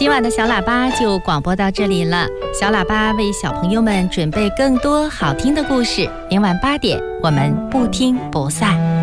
今晚的小喇叭就广播到这里了。小喇叭为小朋友们准备更多好听的故事，明晚8点我们不听不散。